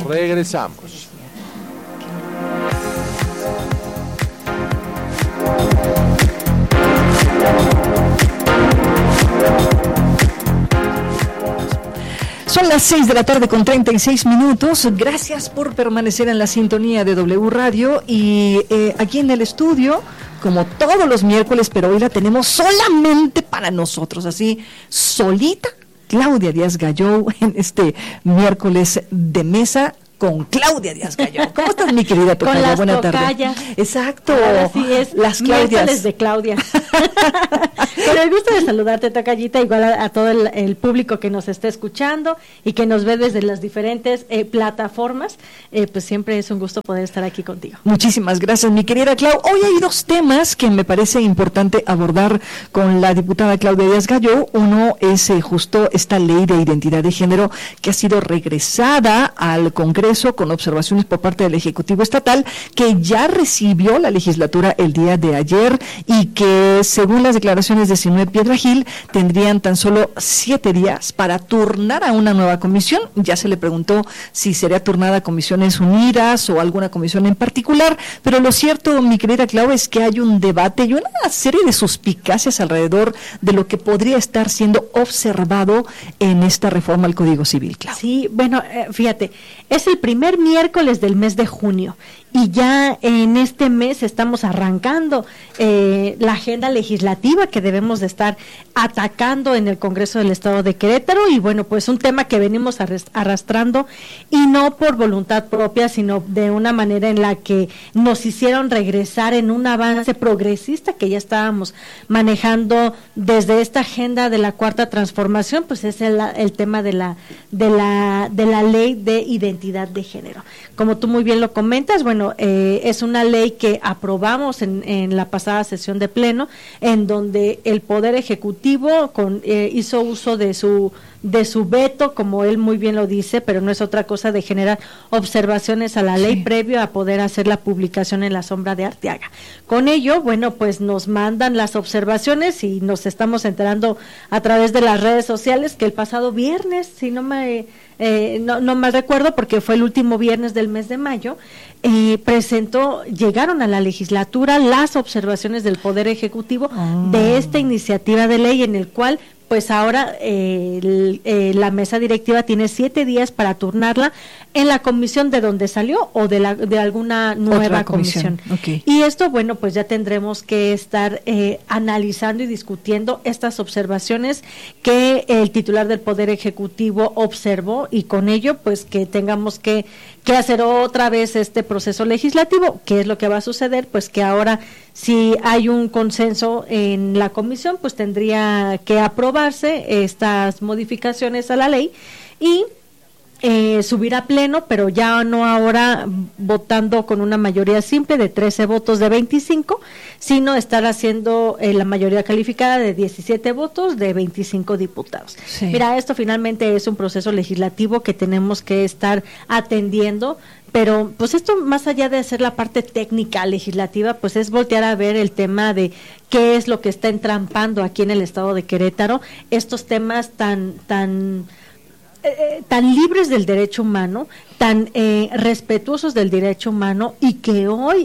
Regresamos. Son las 6 de la tarde con 36 minutos. Gracias por permanecer en la sintonía de W Radio y aquí en el estudio, como todos los miércoles, pero hoy la tenemos solamente para nosotros, así solita, Claudia Díaz Galló en este miércoles de mesa con Claudia Díaz Galló. ¿Cómo estás, mi querida tocaya? Con las Buena tocayas. tarde. Exacto. Ahora sí es las Claudias. miércoles de Claudia. Con el gusto de saludarte, tocayita, igual a todo el público que nos está escuchando y que nos ve desde las diferentes plataformas, pues siempre es un gusto poder estar aquí contigo. Muchísimas gracias, mi querida Clau. Hoy hay dos temas que me parece importante abordar con la diputada Claudia Díaz Galló. Uno es justo esta ley de identidad de género que ha sido regresada al Congreso con observaciones por parte del Ejecutivo Estatal, que ya recibió la legislatura el día de ayer y que, según las declaraciones de Sinué Piedrahil, tendrían tan solo 7 días para turnar a una nueva comisión. Ya se le preguntó si sería turnada a Comisiones Unidas o alguna comisión en particular, pero lo cierto, mi querida Clau, es que hay un debate y una serie de suspicacias alrededor de lo que podría estar siendo observado en esta reforma al Código Civil, Clau. Sí, bueno, fíjate, es el primer miércoles del mes de junio y ya en este mes estamos arrancando la agenda legislativa que debemos de estar atacando en el Congreso del Estado de Querétaro, y bueno, pues un tema que venimos arrastrando, y no por voluntad propia, sino de una manera en la que nos hicieron regresar en un avance progresista que ya estábamos manejando desde esta agenda de la Cuarta Transformación. Pues es el tema de la ley de identidad de género. Como tú muy bien lo comentas, bueno, es una ley que aprobamos en la pasada sesión de pleno, en donde el Poder Ejecutivo hizo uso de su veto, como él muy bien lo dice, pero no es otra cosa de generar observaciones a la ley previo a poder hacer la publicación en la sombra de Arteaga. Con ello, bueno, pues nos mandan las observaciones y nos estamos enterando a través de las redes sociales que el pasado viernes, si no mal recuerdo, porque fue el último viernes del mes de mayo, llegaron a la legislatura las observaciones del Poder Ejecutivo de esta iniciativa de ley, en el cual pues ahora la mesa directiva tiene 7 días para turnarla en la comisión de donde salió o de alguna nueva comisión. Okay. Y esto, bueno, pues ya tendremos que estar analizando y discutiendo estas observaciones que el titular del Poder Ejecutivo observó, y con ello pues que tengamos que hacer otra vez este proceso legislativo. ¿Qué es lo que va a suceder? Pues que ahora, si hay un consenso en la comisión, pues tendría que aprobarse estas modificaciones a la ley y subir a pleno, pero ya no ahora votando con una mayoría simple de 13 votos de 25, sino estar haciendo la mayoría calificada de 17 votos de 25 diputados. Sí. Mira, esto finalmente es un proceso legislativo que tenemos que estar atendiendo, pero pues esto, más allá de hacer la parte técnica legislativa, pues es voltear a ver el tema de qué es lo que está entrampando aquí en el estado de Querétaro, estos temas tan libres del derecho humano, tan respetuosos del derecho humano, y que hoy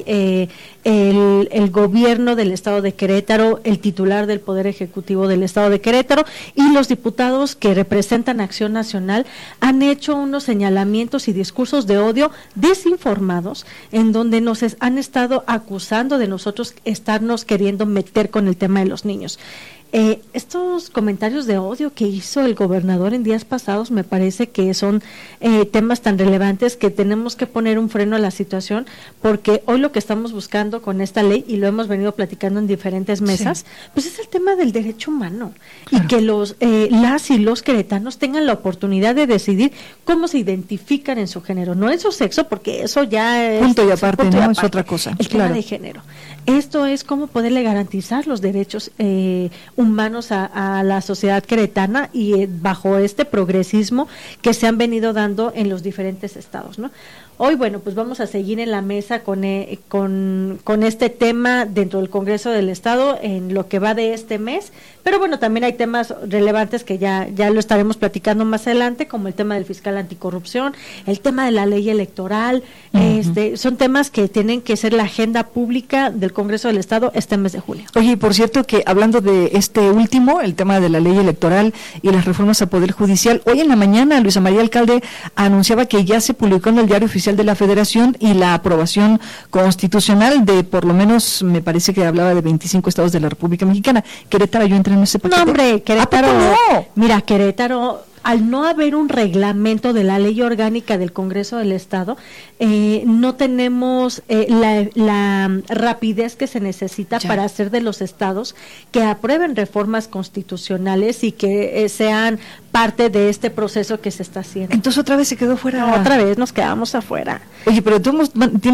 el gobierno del estado de Querétaro, el titular del Poder Ejecutivo del estado de Querétaro y los diputados que representan Acción Nacional han hecho unos señalamientos y discursos de odio desinformados, en donde nos han estado acusando de nosotros estarnos queriendo meter con el tema de los niños. Estos comentarios de odio que hizo el gobernador en días pasados me parece que son temas tan relevantes que tenemos que poner un freno a la situación, porque hoy lo que estamos buscando con esta ley, y lo hemos venido platicando en diferentes mesas, pues es el tema del derecho humano. Claro. Y que las y los queretanos tengan la oportunidad de decidir cómo se identifican en su género, no en su sexo, porque eso ya es punto y aparte, ¿no? Es otra cosa. El tema de género. Esto es cómo poderle garantizar los derechos humanos a la sociedad queretana y bajo este progresismo que se han venido dando en los diferentes estados, ¿no? Hoy, bueno, pues vamos a seguir en la mesa con este tema dentro del Congreso del Estado en lo que va de este mes, pero bueno, también hay temas relevantes que ya lo estaremos platicando más adelante, como el tema del fiscal anticorrupción, el tema de la ley electoral, son temas que tienen que ser la agenda pública del Congreso del Estado este mes de julio. Oye, y por cierto que hablando de este último, el tema de la ley electoral y las reformas al Poder Judicial, hoy en la mañana Luisa María Alcalde anunciaba que ya se publicó en el Diario Oficial de la Federación y la aprobación constitucional de por lo menos, me parece que hablaba de 25 estados de la República Mexicana. Querétaro, yo entré en ese paquete. No, hombre, Querétaro, no. Mira, Querétaro, al no haber un reglamento de la ley orgánica del Congreso del Estado, no tenemos la rapidez que se necesita para hacer de los estados que aprueben reformas constitucionales y que sean parte de este proceso que se está haciendo. Entonces otra vez se quedó fuera. No, otra vez nos quedamos afuera. Oye, pero tú